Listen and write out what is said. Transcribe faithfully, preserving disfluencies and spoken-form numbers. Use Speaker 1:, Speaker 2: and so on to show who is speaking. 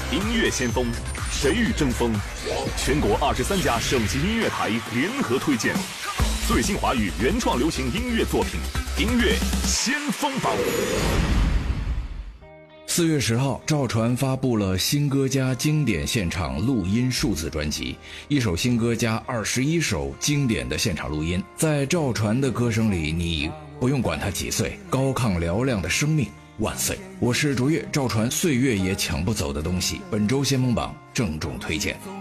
Speaker 1: 音乐先锋，谁与争锋？全国二十三家省级音乐台联合推荐最新华语原创流行音乐作品，音乐先锋榜。
Speaker 2: 四月十号，赵传发布了新歌加经典现场录音数字专辑，一首新歌加二十一首经典的现场录音。在赵传的歌声里，你不用管他几岁，高亢嘹亮的生命万岁。我是卓越，赵传岁月也抢不走的东西，本周先锋榜郑重推荐。